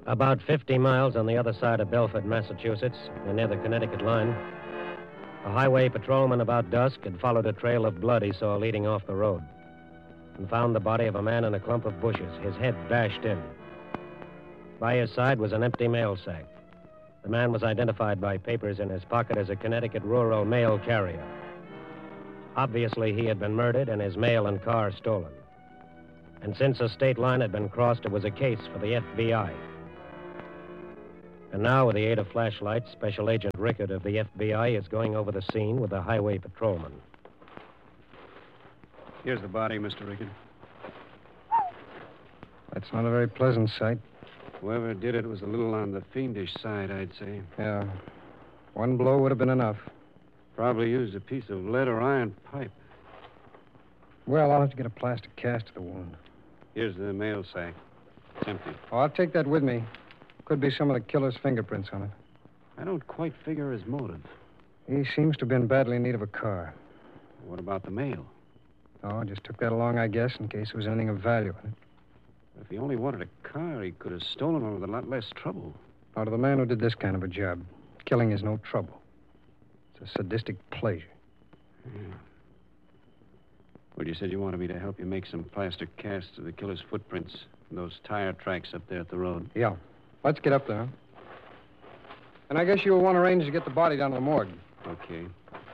About 50 miles on the other side of Belford, Massachusetts, and near the Connecticut line, a highway patrolman about dusk had followed a trail of blood he saw leading off the road and found the body of a man in a clump of bushes, his head bashed in. By his side was an empty mail sack. The man was identified by papers in his pocket as a Connecticut rural mail carrier. Obviously, he had been murdered and his mail and car stolen. And since a state line had been crossed, it was a case for the FBI. And now, with the aid of flashlights, Special Agent Rickard of the FBI is going over the scene with the highway patrolman. Here's the body, Mr. Rickard. That's not a very pleasant sight. Whoever did it was a little on the fiendish side, I'd say. Yeah. One blow would have been enough. Probably used a piece of lead or iron pipe. Well, I'll have to get a plastic cast of the wound. Here's the mail sack. It's empty. Oh, I'll take that with me. Could be some of the killer's fingerprints on it. I don't quite figure his motive. He seems to have been badly in need of a car. What about the mail? Oh, just took that along, I guess, in case there was anything of value in it. If he only wanted a car, he could have stolen one with a lot less trouble. Now, to the man who did this kind of a job, killing is no trouble. It's a sadistic pleasure. Yeah. Well, you said you wanted me to help you make some plaster casts of the killer's footprints and those tire tracks up there at the road. Yeah. Let's get up there. And I guess you'll want to arrange to get the body down to the morgue. Okay.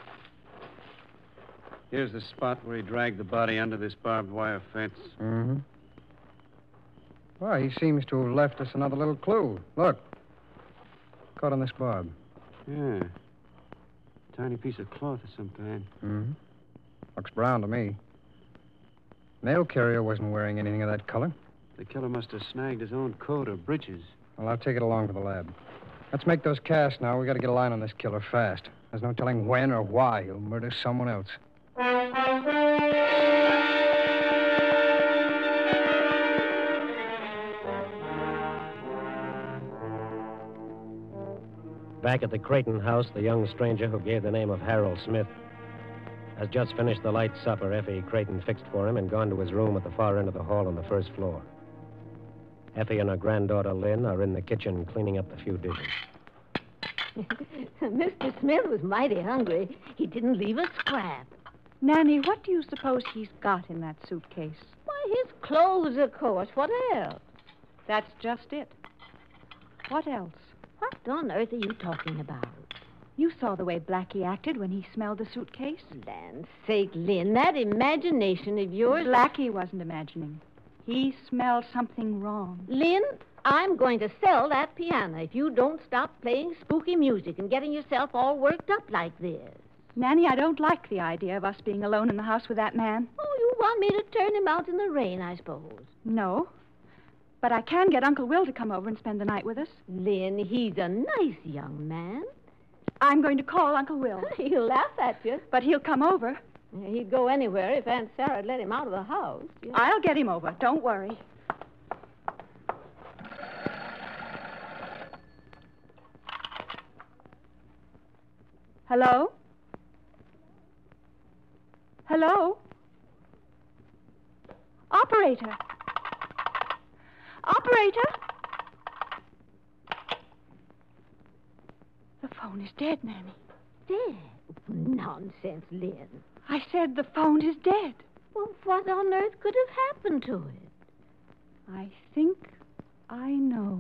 Here's the spot where he dragged the body under this barbed wire fence. Mm-hmm. Well, he seems to have left us another little clue. Look. Caught on this barb. Yeah. Tiny piece of cloth of some kind. Mm-hmm. Looks brown to me. Mail carrier wasn't wearing anything of that color. The killer must have snagged his own coat or breeches. Well, I'll take it along to the lab. Let's make those casts now. We got to get a line on this killer fast. There's no telling when or why he'll murder someone else. Back at the Creighton house, the young stranger who gave the name of Harold Smith has just finished the light supper Effie Creighton fixed for him and gone to his room at the far end of the hall on the first floor. Effie and her granddaughter, Lynn, are in the kitchen cleaning up the few dishes. Mr. Smith was mighty hungry. He didn't leave a scrap. Nanny, what do you suppose he's got in that suitcase? Why, his clothes, of course. What else? That's just it. What else? What on earth are you talking about? You saw the way Blackie acted when he smelled the suitcase. Land's sake, Lynn, that imagination of yours... Blackie wasn't imagining. He smelled something wrong. Lynn, I'm going to sell that piano if you don't stop playing spooky music and getting yourself all worked up like this. Nanny, I don't like the idea of us being alone in the house with that man. Oh, you want me to turn him out in the rain, I suppose. No. But I can get Uncle Will to come over and spend the night with us. Lynn, he's a nice young man. I'm going to call Uncle Will. He'll laugh at you. But he'll come over. He'd go anywhere if Aunt Sarah'd let him out of the house. Yeah. I'll get him over. Don't worry. Hello? Hello? Operator? Operator? The phone is dead, Nanny. Dead? Nonsense, Lynn. I said the phone is dead. Well, what on earth could have happened to it? I think I know.